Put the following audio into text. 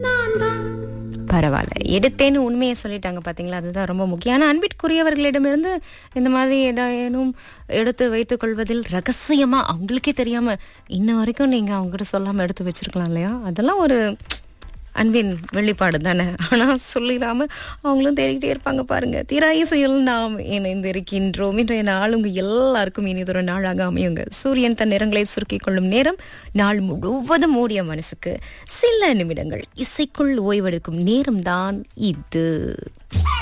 பரவாயில்ல, எடுத்தேன்னு உண்மையை சொல்லிட்டாங்க பாத்தீங்களா, அதுதான் ரொம்ப முக்கியம். ஆனா அன்பிற்குரியவர்களிடமிருந்து இந்த மாதிரி ஏதானும் எடுத்து வைத்துக் கொள்வதில் ரகசியமா அவங்களுக்கே தெரியாம இன்ன வரைக்கும் நீங்க அவங்ககிட்ட சொல்லாம எடுத்து வச்சிருக்கலாம் இல்லையா? அதெல்லாம் ஒரு அன்பின் வெளிப்பாடு தானே. ஆனா சொல்லிடாம அவங்களும் தேடிக்கிட்டே இருப்பாங்க பாருங்க. திராயிசையில் நாம் இணைந்திருக்கின்றோம். இன்றைய நாள் உங்க எல்லாருக்கும் இனிதொரு நாளாக அமையுங்க. சூரியன் தன் நிறங்களை சுருக்கிக் கொள்ளும் நேரம். நாள் முழுவதும் மூடிய மனசுக்கு சில நிமிடங்கள் இசைக்குள் ஓய்வெடுக்கும் நேரம்தான் இது.